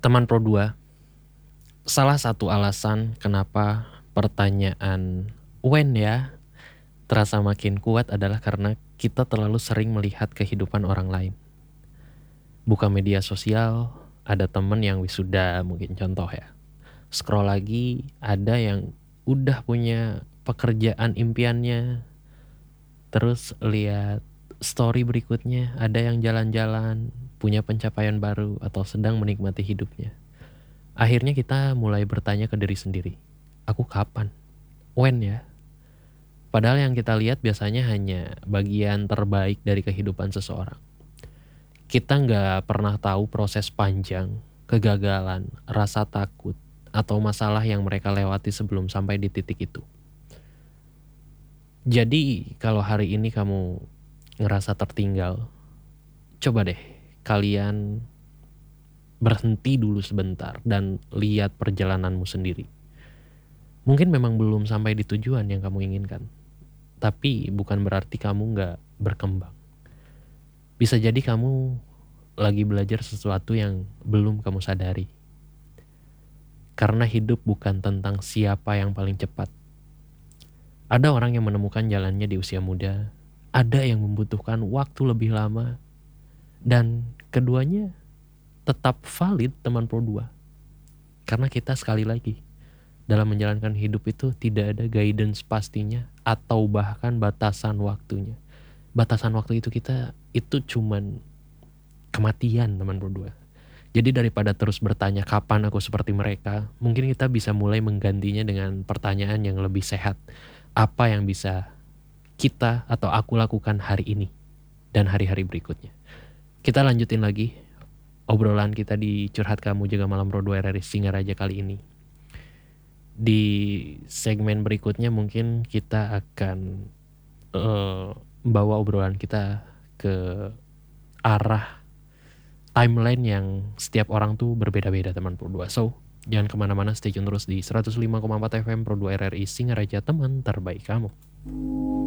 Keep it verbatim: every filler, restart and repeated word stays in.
Teman Pro dua, salah satu alasan kenapa pertanyaan when ya terasa makin kuat adalah karena kita terlalu sering melihat kehidupan orang lain. Buka media sosial, ada temen yang wisuda mungkin contoh ya. Scroll lagi, ada yang udah punya pekerjaan impiannya. Terus lihat story berikutnya, ada yang jalan-jalan, punya pencapaian baru atau sedang menikmati hidupnya. Akhirnya kita mulai bertanya ke diri sendiri, aku kapan? When ya? Padahal yang kita lihat biasanya hanya bagian terbaik dari kehidupan seseorang. Kita nggak pernah tahu proses panjang, kegagalan, rasa takut, atau masalah yang mereka lewati sebelum sampai di titik itu. Jadi kalau hari ini kamu ngerasa tertinggal, coba deh kalian berhenti dulu sebentar dan lihat perjalananmu sendiri. Mungkin memang belum sampai di tujuan yang kamu inginkan, tapi bukan berarti kamu nggak berkembang. Bisa jadi kamu lagi belajar sesuatu yang belum kamu sadari. Karena hidup bukan tentang siapa yang paling cepat. Ada orang yang menemukan jalannya di usia muda, ada yang membutuhkan waktu lebih lama, dan keduanya tetap valid teman Pro dua. Karena kita sekali lagi, dalam menjalankan hidup itu tidak ada guidance pastinya atau bahkan batasan waktunya. Batasan waktu itu kita, itu cuman kematian teman Pro dua. Jadi daripada terus bertanya kapan aku seperti mereka, mungkin kita bisa mulai menggantinya dengan pertanyaan yang lebih sehat. Apa yang bisa kita atau aku lakukan hari ini dan hari-hari berikutnya. Kita lanjutin lagi obrolan kita di Curhat Kamu Jaga Malam Pro dua R R I Singaraja kali ini. Di segmen berikutnya mungkin kita akan uh, bawa obrolan kita ke arah timeline yang setiap orang tuh berbeda-beda teman Pro dua. So, jangan kemana-mana, stay tune terus di seratus lima koma empat F M Pro dua R R I Singaraja, teman terbaik kamu.